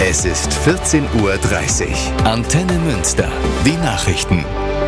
Es ist 14:30 Uhr. Antenne Münster. Die Nachrichten.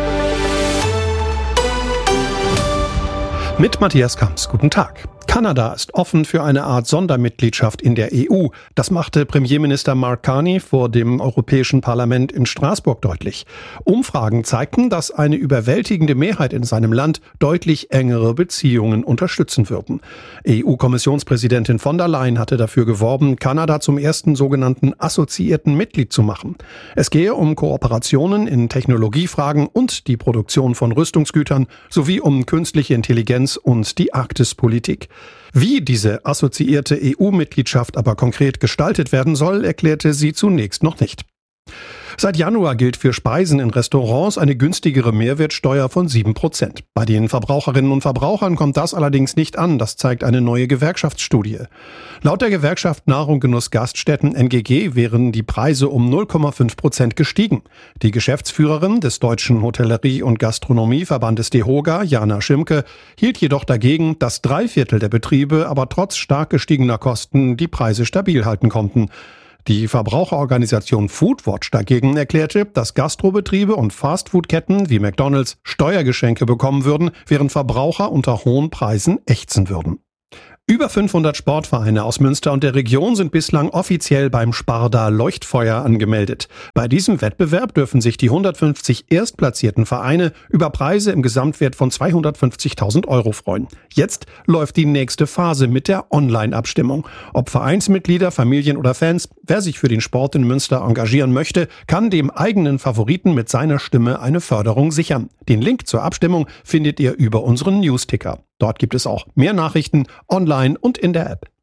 Mit Matthias Kamps. Guten Tag. Kanada ist offen für eine Art Sondermitgliedschaft in der EU. Das machte Premierminister Mark Carney vor dem Europäischen Parlament in Straßburg deutlich. Umfragen zeigten, dass eine überwältigende Mehrheit in seinem Land deutlich engere Beziehungen unterstützen würden. EU-Kommissionspräsidentin von der Leyen hatte dafür geworben, Kanada zum ersten sogenannten assoziierten Mitglied zu machen. Es gehe um Kooperationen in Technologiefragen und die Produktion von Rüstungsgütern sowie um künstliche Intelligenz und die Arktispolitik. Wie diese assoziierte EU-Mitgliedschaft aber konkret gestaltet werden soll, erklärte sie zunächst noch nicht. Seit Januar gilt für Speisen in Restaurants eine günstigere Mehrwertsteuer von 7%. Bei den Verbraucherinnen und Verbrauchern kommt das allerdings nicht an, das zeigt eine neue Gewerkschaftsstudie. Laut der Gewerkschaft Nahrung Genuss Gaststätten NGG wären die Preise um 0,5% gestiegen. Die Geschäftsführerin des Deutschen Hotellerie- und Gastronomieverbandes DEHOGA, Jana Schimke, hielt jedoch dagegen, dass 3/4 der Betriebe aber trotz stark gestiegener Kosten die Preise stabil halten konnten. Die Verbraucherorganisation Foodwatch dagegen erklärte, dass Gastrobetriebe und Fastfood-Ketten wie McDonald's Steuergeschenke bekommen würden, während Verbraucher unter hohen Preisen ächzen würden. Über 500 Sportvereine aus Münster und der Region sind bislang offiziell beim Sparda Leuchtfeuer angemeldet. Bei diesem Wettbewerb dürfen sich die 150 erstplatzierten Vereine über Preise im Gesamtwert von 250.000 Euro freuen. Jetzt läuft die nächste Phase mit der Online-Abstimmung. Ob Vereinsmitglieder, Familien oder Fans, wer sich für den Sport in Münster engagieren möchte, kann dem eigenen Favoriten mit seiner Stimme eine Förderung sichern. Den Link zur Abstimmung findet ihr über unseren Newsticker. Dort gibt es auch mehr Nachrichten online und in der App.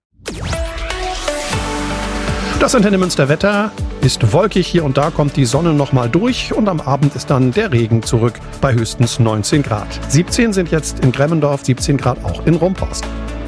Das Antenne Münster Wetter ist wolkig, hier und da kommt die Sonne nochmal durch und am Abend ist dann der Regen zurück bei höchstens 19 Grad. 17 sind jetzt in Gremmendorf, 17 Grad auch in Rumpost.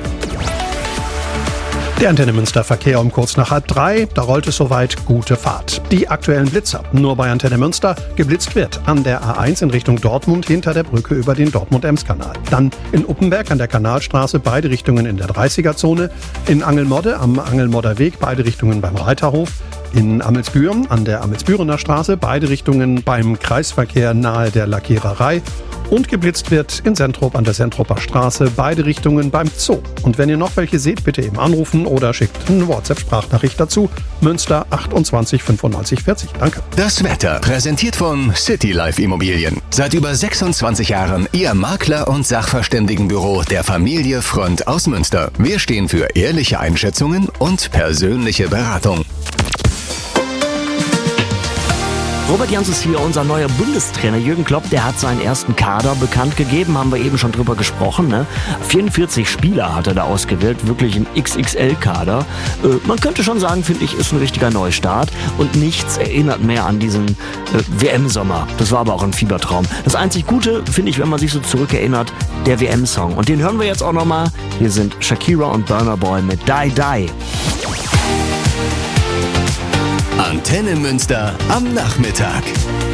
Der Antenne Münster Verkehr um kurz nach 2:30, da rollt es soweit, gute Fahrt. Die aktuellen Blitzer, nur bei Antenne Münster geblitzt wird an der A1 in Richtung Dortmund hinter der Brücke über den Dortmund-Ems-Kanal. Dann in Uppenberg an der Kanalstraße beide Richtungen in der 30er-Zone, in Angelmodde am Angelmodder Weg beide Richtungen beim Reiterhof, in Amelsbüren an der Amelsbürener Straße beide Richtungen beim Kreisverkehr nahe der Lackiererei. Und geblitzt wird in Sentrup an der Sentruper Straße beide Richtungen beim Zoo. Und wenn ihr noch welche seht, bitte eben anrufen oder schickt eine WhatsApp-Sprachnachricht dazu. Münster 28 95 40. Danke. Das Wetter präsentiert von City Life Immobilien. Seit über 26 Jahren Ihr Makler- und Sachverständigenbüro der Familie Front aus Münster. Wir stehen für ehrliche Einschätzungen und persönliche Beratung. Robert Jans ist hier, unser neuer Bundestrainer. Jürgen Klopp, der hat seinen ersten Kader bekannt gegeben, haben wir eben schon drüber gesprochen. Ne? 44 Spieler hat er da ausgewählt, wirklich ein XXL-Kader. Man könnte schon sagen, finde ich, ist ein richtiger Neustart und nichts erinnert mehr an diesen WM-Sommer. Das war aber auch ein Fiebertraum. Das einzig Gute, finde ich, wenn man sich so zurückerinnert, der WM-Song. Und den hören wir jetzt auch nochmal. Hier sind Shakira und Burna Boy mit Die Die. Antenne Münster am Nachmittag.